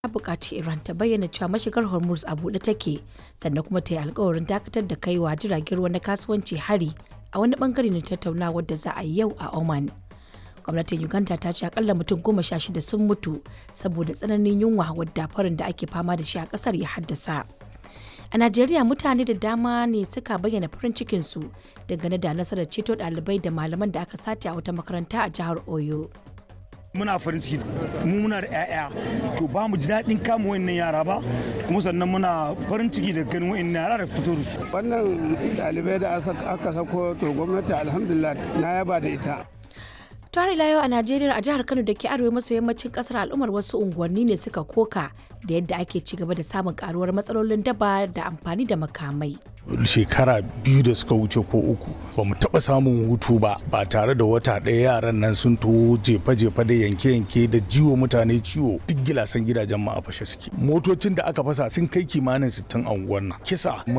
ta buƙaci Iran ta bayyana cewa mashigar Hormuz a buɗe take, sannan kuma ta yi alkawarin dakatar da kaiwa jiragen ruwa na kasuwanci hari a wani bangare na tattaunawar da za a yi yau a Oman. Gwamnatin Uganda ta ce akalla mutum 16 sun mutu saboda tsananin yunwa wadda farin da ake fama da shi a ƙasar ya haddasa. A Najeriya mutane da dama ne suka bayyana farin cikinsu dangane da nasarar ceto ɗalibai da malaman da aka sace a wata makaranta a jihar Oyo. Muna farin ciki, mu muna da 'ya'ya, to ba mu ji daɗin kama wayannan yara ba, kuma sannan muna farin ciki da ganin wayannan yara da fito da su. Wannan ɗalibai da aka sako to gwamnati alhamdulillah na yaba da ita. Tare yau a Najeriya a jihar Kano da ke arewa maso yammacin kasar al'ummar wasu unguwanni ne suka koka da yadda ake ci gaba da samun karuwar matsalolin daba da amfani da makamai. Shekara 2 da suka wuce ko 3 ba mu taɓa samun hutu ba tare da wata ɗaya yaran nan sun to jefa-jefa da yanke-yanke da jiwo mutane ciwo, duk gilasan gidajen mu a fashe suke. Motocin da aka fasa sun kai kimanin 60 a unguwar nan. Kisa